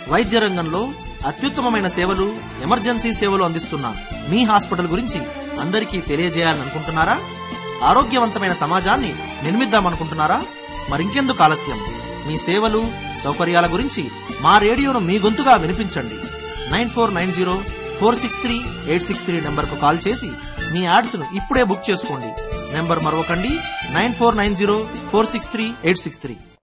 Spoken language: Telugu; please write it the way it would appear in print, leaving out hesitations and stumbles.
వైద్య రంగంలో అత్యుత్తమమైన సేవలు, ఎమర్జెన్సీ సేవలు అందిస్తున్న మీ హాస్పిటల్ గురించి అందరికీ తెలియజేయాలని అనుకుంటున్నారా? ఆరోగ్యవంతమైన సమాజాన్ని నిర్మిద్దామనుకుంటున్నారా? మరింకెందుకు ఆలస్యం? మీ సేవలు, సౌకర్యాల గురించి మా రేడియోను మీ గొంతుగా వినిపించండి. 9490463863 నంబర్కు కాల్ చేసి మీ యాడ్స్ ను ఇప్పుడే బుక్ చేసుకోండి. నెంబర్ మరొకండి, 9490463863.